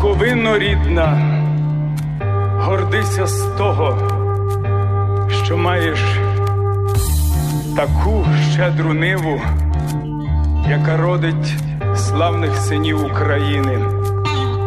Буковино рідна, гордися з того, що маєш таку щедру ниву, яка родить славних синів України.